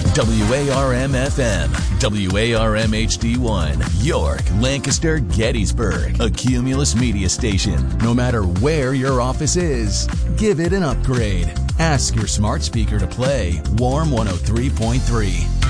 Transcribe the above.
WARM-FM, WARM-HD1, York, Lancaster, Gettysburg, a Cumulus media station. No matter where your office is, give it an upgrade. Ask your smart speaker to play Warm 103.3.